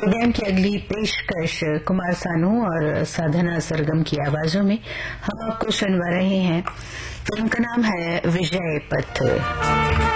Programme की अगली पेशकश कुमार सानू और साधना सरगम की आवाजों में हम आपको सुनवा रहे हैं। फिल्म का नाम है विजय पथ।